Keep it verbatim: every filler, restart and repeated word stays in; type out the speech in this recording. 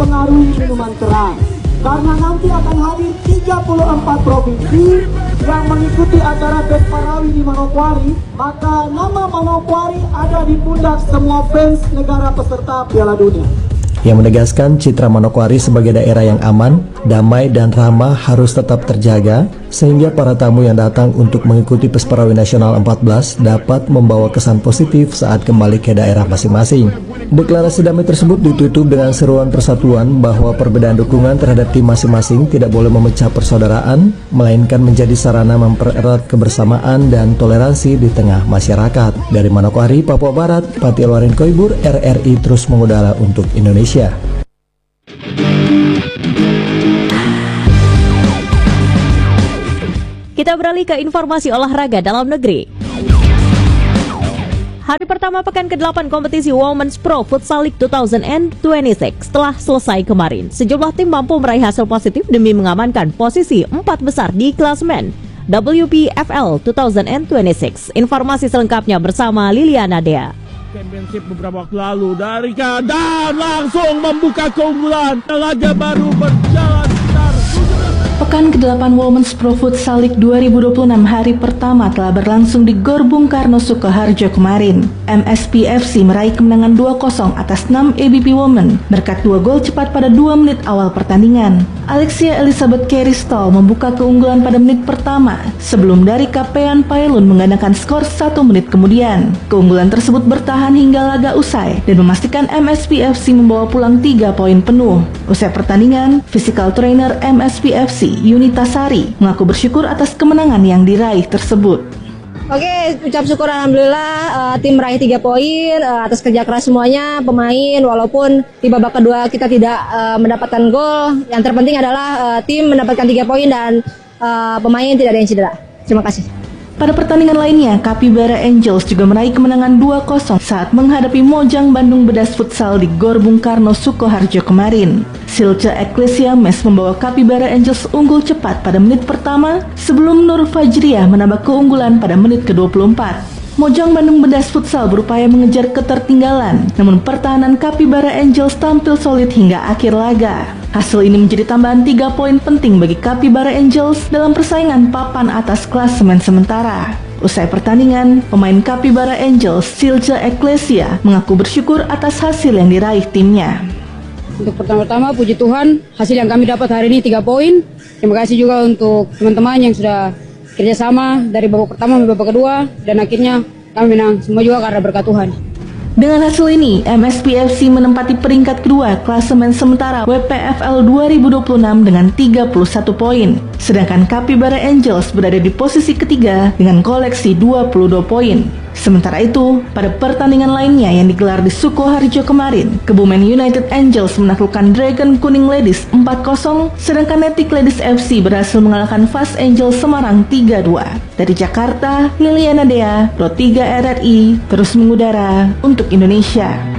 dipengaruhi minuman keras. Karena nanti akan hadir tiga puluh empat provinsi yang mengikuti acara Pesparawi di Manokwari, maka nama Manokwari ada di pundak semua fans negara peserta Piala Dunia. Yang menegaskan citra Manokwari sebagai daerah yang aman, damai, dan ramah harus tetap terjaga, sehingga para tamu yang datang untuk mengikuti Pesparawi Nasional empat belas dapat membawa kesan positif saat kembali ke daerah masing-masing. Deklarasi damai tersebut ditutup dengan seruan persatuan bahwa perbedaan dukungan terhadap tim masing-masing tidak boleh memecah persaudaraan, melainkan menjadi sarana mempererat kebersamaan dan toleransi di tengah masyarakat. Dari Manokwari, Papua Barat, Pati Alwarin Koibur, R R I terus mengudara untuk Indonesia. Kita beralih ke informasi olahraga dalam negeri. Hari pertama pekan kedelapan kompetisi Women's Pro Futsal League dua ribu dua puluh enam telah selesai kemarin. Sejumlah tim mampu meraih hasil positif demi mengamankan posisi empat besar di klasemen W P F L dua ribu dua puluh enam. Informasi selengkapnya bersama Liliana Dea. Championship beberapa waktu lalu dari dan langsung membuka keunggulan. Laga baru berjalan sekitar Pekan kedelapan Women's Pro Futsal League dua ribu dua puluh enam hari pertama telah berlangsung di Gor Bung Karno Sukoharjo kemarin. M S P F C meraih kemenangan dua kosong atas enam A B P Women berkat dua gol cepat pada dua menit awal pertandingan. Alexia Elizabeth Keristol membuka keunggulan pada menit pertama sebelum dari Kapean Pailun menggandakan skor satu menit kemudian. Keunggulan tersebut bertahan hingga laga usai dan memastikan M S P F C membawa pulang tiga poin penuh. Usai pertandingan, physical trainer M S P F C Yunita Sari mengaku bersyukur atas kemenangan yang diraih tersebut. Oke, ucap syukur alhamdulillah uh, tim meraih tiga poin uh, atas kerja keras semuanya pemain, walaupun di babak kedua kita tidak uh, mendapatkan gol. Yang terpenting adalah uh, tim mendapatkan tiga poin dan uh, pemain tidak ada yang cedera. Terima kasih. Pada pertandingan lainnya, Capybara Angels juga meraih kemenangan dua kosong saat menghadapi Mojang Bandung Bedas Futsal di Gor Bung Karno Sukoharjo kemarin. Silce Ecclesia Mes membawa Capybara Angels unggul cepat pada menit pertama sebelum Nur Fajriah menambah keunggulan pada menit ke dua puluh empat. Mojang Bandung Bedas Futsal berupaya mengejar ketertinggalan, namun pertahanan Capybara Angels tampil solid hingga akhir laga. Hasil ini menjadi tambahan tiga poin penting bagi Capybara Angels dalam persaingan papan atas klasemen sementara. Usai pertandingan, pemain Capybara Angels, Silce Ecclesia, mengaku bersyukur atas hasil yang diraih timnya. Untuk pertama-tama, puji Tuhan, hasil yang kami dapat hari ini tiga poin. Terima kasih juga untuk teman-teman yang sudah kerjasama dari babak pertama sampai babak kedua, dan akhirnya kami menang. Semua juga karena berkat Tuhan. Dengan hasil ini, M S P F C menempati peringkat kedua klasemen sementara W P F L dua ribu dua puluh enam dengan tiga puluh satu poin. Sedangkan Capybara Angels berada di posisi ketiga dengan koleksi dua puluh dua poin. Sementara itu, pada pertandingan lainnya yang digelar di Sukoharjo kemarin, Kebumen United Angels menaklukkan Dragon Kuning Ladies empat kosong, sedangkan Netik Ladies F C berhasil mengalahkan Fast Angels Semarang tiga dua. Dari Jakarta, Liliana Dea, Pro tiga R R I, terus mengudara untuk Indonesia.